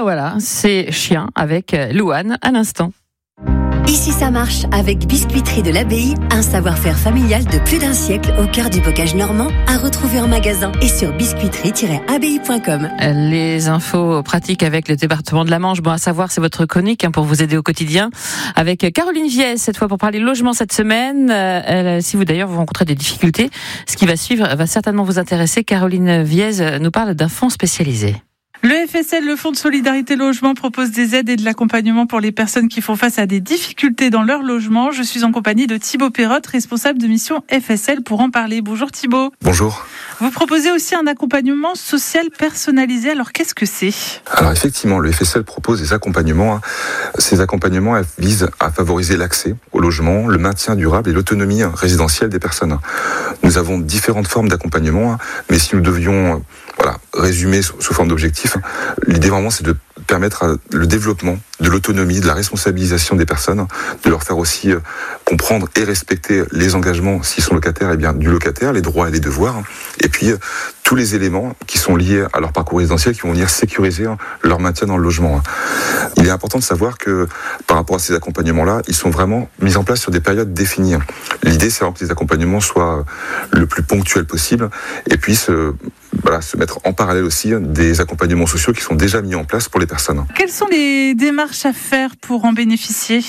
voilà, c'est Chien avec Louane à l'instant. Ici ça marche avec Biscuiterie de l'Abbaye, un savoir-faire familial de plus d'un siècle au cœur du bocage normand, à retrouver en magasin et sur biscuiterie-abbaye.com. Les infos pratiques avec le département de la Manche, bon à savoir c'est votre chronique pour vous aider au quotidien avec Caroline Viez, cette fois pour parler logement cette semaine. Si vous d'ailleurs vous rencontrez des difficultés, ce qui va suivre va certainement vous intéresser. Caroline Viez nous parle d'un fonds spécialisé. Le FSL, le Fonds de Solidarité Logement, propose des aides et de l'accompagnement pour les personnes qui font face à des difficultés dans leur logement. Je suis en compagnie de Thibaut Perrotte, responsable de mission FSL, pour en parler. Bonjour Thibaut. Bonjour. Vous proposez aussi un accompagnement social personnalisé. Alors qu'est-ce que c'est ? Alors effectivement, le FSL propose des accompagnements. Ces accompagnements visent à favoriser l'accès au logement, le maintien durable et l'autonomie résidentielle des personnes. Nous avons différentes formes d'accompagnement, mais si nous devions résumer sous forme d'objectifs, l'idée vraiment c'est de permettre le développement de l'autonomie, de la responsabilisation des personnes, de leur faire aussi comprendre et respecter les engagements, s'ils sont locataires, du locataire, les droits et les devoirs, et puis tous les éléments qui sont liés à leur parcours résidentiel qui vont venir sécuriser leur maintien dans le logement. Il est important de savoir que par rapport à ces accompagnements-là, ils sont vraiment mis en place sur des périodes définies. L'idée, c'est que ces accompagnements soient le plus ponctuels possible et puissent se mettre en parallèle aussi des accompagnements sociaux qui sont déjà mis en place pour les personnes. Quelles sont les démarches à faire pour en bénéficier ?